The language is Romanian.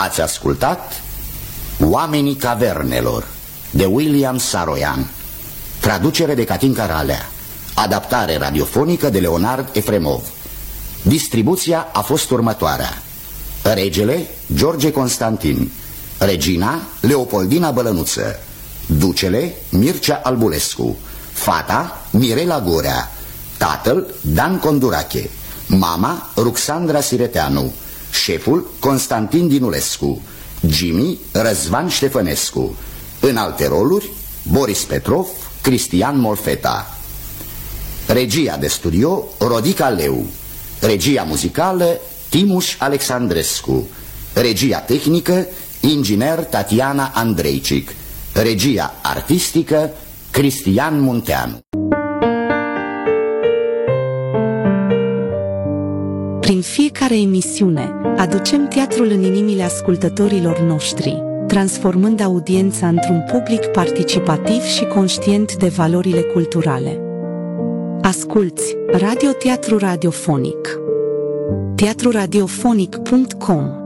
Ați ascultat Oamenii Cavernelor de William Saroyan, traducere de Catinca Ralea, adaptare radiofonică de Leonard Efremov. Distribuția a fost următoarea: regele George Constantin, regina Leopoldina Bălănuță, ducele Mircea Albulescu, fata Mirela Gurea, tatăl Dan Condurache, mama Ruxandra Sireteanu, șeful Constantin Dinulescu, Jimmy Răzvan Ștefănescu. În alte roluri Boris Petrov, Cristian Molfeta. Regia de studio Rodica Leu. Regia muzicală Timuș Alexandrescu. Regia tehnică inginer Tatiana Andreicic. Regia artistică Cristian Munteanu. Prin fiecare emisiune aducem teatrul în inimile ascultătorilor noștri, transformând audiența într-un public participativ și conștient de valorile culturale. Asculți Radio Teatru Radiofonic. teatruradiofonic.com